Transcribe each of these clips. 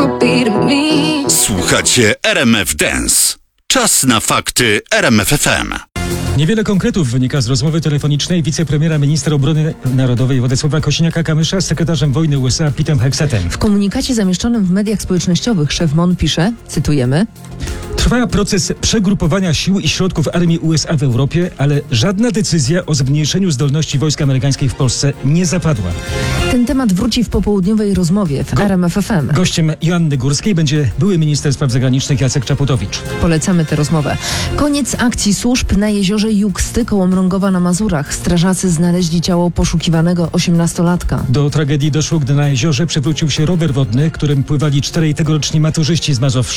could be to me. Słuchacie RMF Dance. Czas na fakty RMF FM. Niewiele konkretów wynika z rozmowy telefonicznej wicepremiera ministra obrony narodowej Władysława Kosiniaka-Kamysza z sekretarzem wojny USA Petem Hegsetem. W komunikacie zamieszczonym w mediach społecznościowych szef MON pisze, cytujemy: Trwa proces przegrupowania sił i środków armii USA w Europie, ale żadna decyzja o zmniejszeniu zdolności wojsk amerykańskich w Polsce nie zapadła. Ten temat wróci w popołudniowej rozmowie w RMF FM. Gościem Joanny Górskiej będzie były minister spraw zagranicznych Jacek Czaputowicz. Polecamy tę rozmowę. Koniec akcji służb na jeziorze Juksty koło Mrągowa na Mazurach. Strażacy znaleźli ciało poszukiwanego 18-latka. Do tragedii doszło, gdy na jeziorze przewrócił się rower wodny, którym pływali 4 tegoroczni maturzyści z Mazowsza.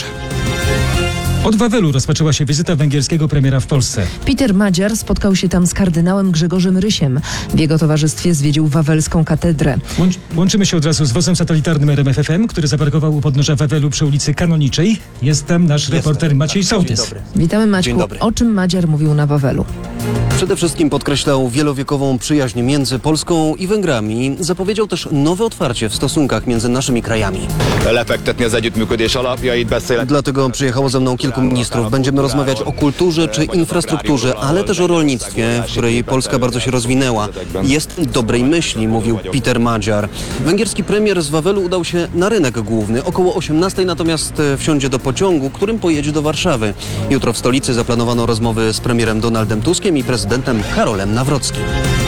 Od Wawelu rozpoczęła się wizyta węgierskiego premiera w Polsce. Peter Madziar spotkał się tam z kardynałem Grzegorzem Rysiem. W jego towarzystwie zwiedził wawelską katedrę. Łączymy się od razu z wozem satelitarnym RMF FM, który zaparkował u podnóża Wawelu przy ulicy Kanoniczej. Jest tam nasz reporter Maciej Sołtys. Witamy, Maćku. Dzień dobry. O czym Madziar mówił na Wawelu? Przede wszystkim podkreślał wielowiekową przyjaźń między Polską i Węgrami. Zapowiedział też nowe otwarcie w stosunkach między naszymi krajami. Lefektetni az együttműködés alapjait, beszélek. Dlatego przyjechało ze mną kilku ministrów. Będziemy rozmawiać o kulturze czy infrastrukturze, ale też o rolnictwie, w której Polska bardzo się rozwinęła. Jest dobrej myśli, mówił Peter Madziar. Węgierski premier z Wawelu udał się na rynek główny. Około 18 natomiast wsiądzie do pociągu, którym pojedzie do Warszawy. Jutro w stolicy zaplanowano rozmowy z premierem Donaldem Tuskiem i prezydentem Karolem Nawrockim.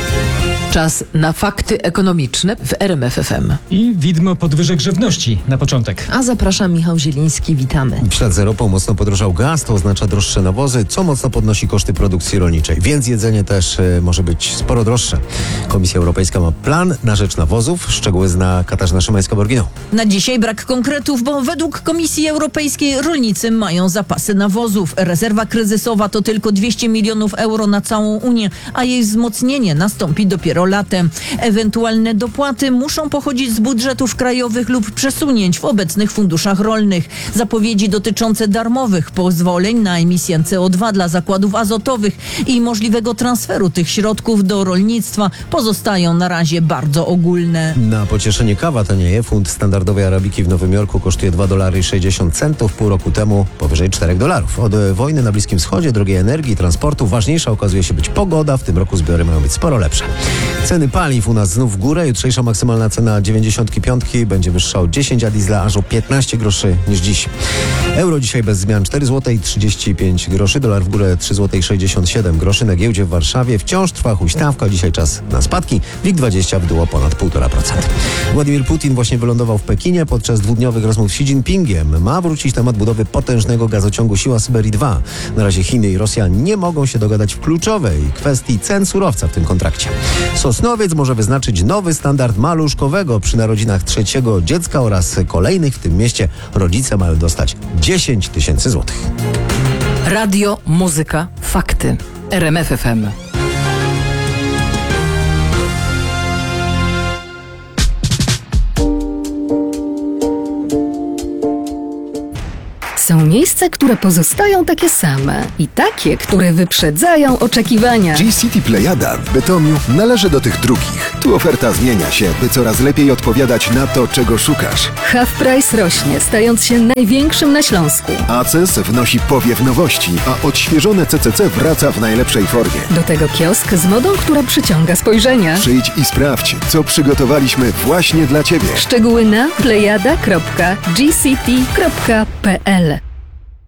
Czas na fakty ekonomiczne w RMF FM. I widmo podwyżek żywności na początek. A zapraszam Michał Zieliński, witamy. W ślad za ropą mocno podrożał gaz, to oznacza droższe nawozy, co mocno podnosi koszty produkcji rolniczej, więc jedzenie też może być sporo droższe. Komisja Europejska ma plan na rzecz nawozów. Szczegóły zna Katarzyna Szymańska-Borginą. Na dzisiaj brak konkretów, bo według Komisji Europejskiej rolnicy mają zapasy nawozów. Rezerwa kryzysowa to tylko 200 milionów euro na całą Unię, a jej wzmocnienie nastąpi dopiero latem. Ewentualne dopłaty muszą pochodzić z budżetów krajowych lub przesunięć w obecnych funduszach rolnych. Zapowiedzi dotyczące darmowych pozwoleń na emisję CO2 dla zakładów azotowych i możliwego transferu tych środków do rolnictwa pozostają na razie bardzo ogólne. Na pocieszenie kawa tanieje. Funt standardowej arabiki w Nowym Jorku kosztuje $2,60. Pół roku temu powyżej $4. Od wojny na Bliskim Wschodzie, drogiej energii i transportu ważniejsza okazuje się być pogoda. W tym roku zbiory mają być sporo lepsze. Ceny paliw u nas znów w górę. Jutrzejsza maksymalna cena 95 będzie wyższa o 10, a diesla aż o 15 groszy niż dziś. Euro dzisiaj bez zmian 4 zł i 35 groszy. Dolar w górę 3 zł i 67 groszy. Na giełdzie w Warszawie wciąż trwa huśtawka. Dzisiaj czas na spadki. WIG20 w dół o ponad 1,5%. Władimir Putin właśnie wylądował w Pekinie. Podczas dwudniowych rozmów z Xi Jinpingiem ma wrócić temat budowy potężnego gazociągu Siła Syberii 2. Na razie Chiny i Rosja nie mogą się dogadać w kluczowej kwestii cen surowca w tym kontrakcie. Sosnowiec może wyznaczyć nowy standard maluszkowego przy narodzinach trzeciego dziecka oraz kolejnych w tym mieście. Rodzice mają dostać 10 000 złotych. Radio, muzyka, fakty. RMF FM. Są miejsca, które pozostają takie same i takie, które wyprzedzają oczekiwania. G-City Plejada w Bytomiu należy do tych drugich. Tu oferta zmienia się, by coraz lepiej odpowiadać na to, czego szukasz. Half Price rośnie, stając się największym na Śląsku. ACES wnosi powiew nowości, a odświeżone CCC wraca w najlepszej formie. Do tego kiosk z modą, która przyciąga spojrzenia. Przyjdź i sprawdź, co przygotowaliśmy właśnie dla Ciebie. Szczegóły na plejada.gcity.pl.